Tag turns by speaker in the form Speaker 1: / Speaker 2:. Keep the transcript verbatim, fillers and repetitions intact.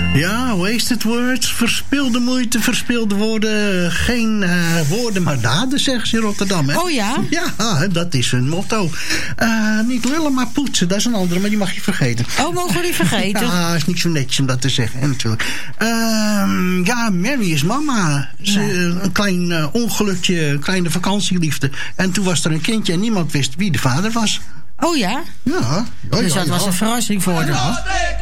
Speaker 1: Ja, wasted words, verspilde moeite, verspilde woorden. Geen uh, woorden, maar daden, zeggen ze in Rotterdam. Hè?
Speaker 2: Oh ja?
Speaker 1: Ja, dat is hun motto. Uh, niet lullen, maar poetsen, dat is een andere, maar die mag je vergeten.
Speaker 2: Oh, mogen we die vergeten?
Speaker 1: Ja, is niet zo netjes om dat te zeggen, hè, natuurlijk. Uh, ja, Mary is mama. Ze, ja. Een klein uh, ongelukje, een kleine vakantieliefde. En toen was er een kindje en niemand wist wie de vader was.
Speaker 2: Oh ja?
Speaker 1: Ja. ja
Speaker 2: dus
Speaker 1: ja,
Speaker 2: dat
Speaker 1: ja.
Speaker 2: was een verrassing voor haar.